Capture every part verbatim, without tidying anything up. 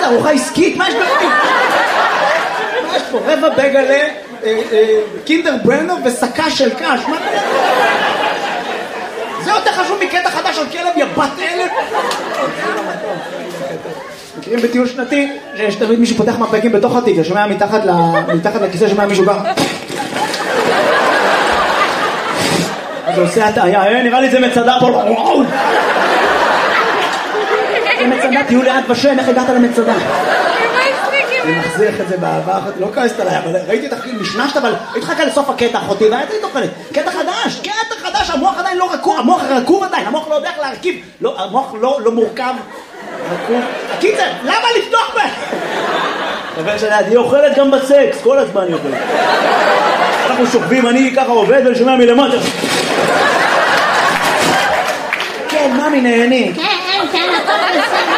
זה ארוחה עסקית? מה יש פה? מה יש פה? רבע בגלה, קינדר ברנר וסקה של קש. מה זה? זה יותר חשוב מקטע חדש על כלב יבת אלף. מכירים בטיול שנתי שיש תמיד מישהו פותח מפקים בתוך התיק, ששומע מתחת לכיסא, שומע מישהו גם אז עושה הטעיה, נראה לי זה מצדה פה. זה מצדה, תהיו לאט ושם, איך הגעת למצדה? אני מחזיך את זה בעבר, לא כעסת עליי, אבל ראיתי את החכים, נשנשת, אבל התחכה לסוף הקטע אחותי, והייתי תוכלת, קטע חדש, קטע חדש, המוח עדיין לא רכוב, המוח רקוב עדיין, המוח לא יודע איך להרכיב, המוח לא מורכב, רקוב. הקיצר, למה לפתוח בה? אבל שליד, היא אוכלת גם בסקס, כל הזמן היא אוכלת. אנחנו שוכבים, אני ככה עובד ושומע מלמטה. כן, ממי נהני. כן, כן, הכל בסדר.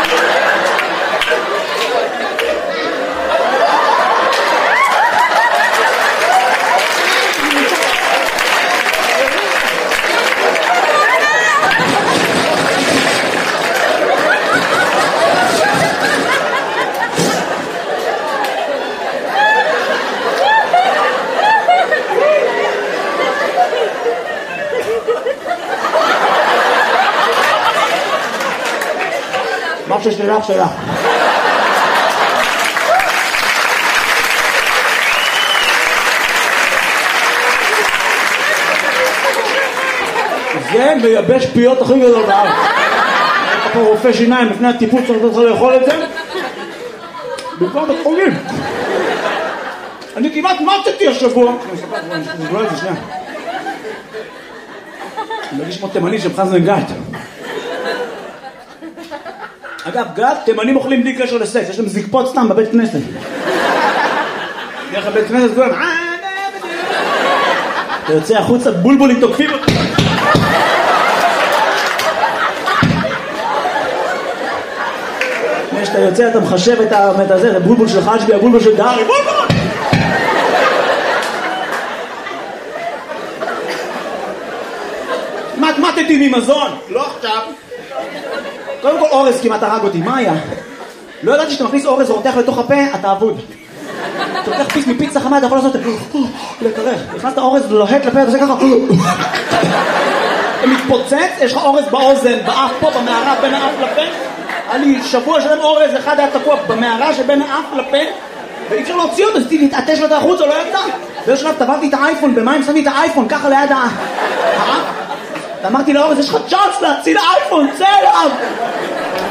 מה ששלך שלך. זה מייבש פיות הכי גדול בארץ. אתה פה רופא שיניים לפני הטיפול צריך לאכול את זה במקום בית חולים. אני כמעט מתתי השבוע. אני אספר את זה שנייה. אני מרגיש כמו תימני שבחזן גת. אגב, גת, תימנים אוכלים בלי קשר לסקס, יש להם זקפות סתם בבית כנסת. דרך הבית כנסת כולם, אתה יוצא החוצה, בולבולים תוקפים אותך. כשאתה יוצא אתה מחשב את הזה, את הבולבול של חשבי, הבולבול של דארי, בולבול! מתמטתי ממזון, לא עכשיו. קודם כל אורז כמעט הרג אותי, מה היה? לא ידעתי שאתה מכניס אורז ורותח לתוך הפה, אתה אבוד. אתה לוקח פיס מפיצה חמה, אתה יכול לעשות לקרח. נכנסת אורז לוהט לפה, אתה עושה ככה. אתה מתפוצץ, יש לך אורז באוזן, באף פה, במערה, בין האף לפה. היה לי שבוע שלם אורז, אחד היה תקוע במערה שבין האף לפה, ואי אפשר להוציא אותו, אז תתעטש לו את החוץ, או לא יצא. בשלב טבעתי את האייפון, במים שמתי את האייפון, ככה ליד האף. ואמרתי לאורז, יש לך צ'אנס להציל האייפון, צא אליו!